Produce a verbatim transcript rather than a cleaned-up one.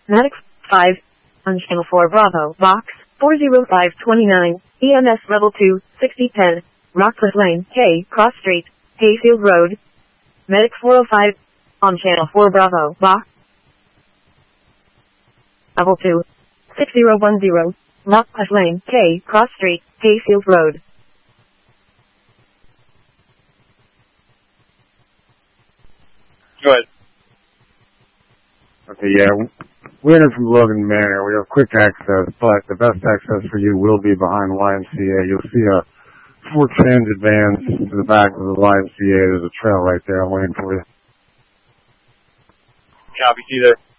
Medic five, on Channel four Bravo, Box four zero five two nine, E M S Level two, sixty ten, Rockcliffe Lane, K, Cross Street, Hayfield Road. Medic four oh five, on Channel four Bravo, Box Level two, six zero one zero, Rockcliffe Lane, K, Cross Street, Hayfield Road. Go ahead. Okay, yeah. We're in from Logan Manor. We have quick access, but the best access for you will be behind the Y M C A. You'll see a four transit vans to the back of the Y M C A. There's a trail right there. I'm waiting for you. Copy, see you there.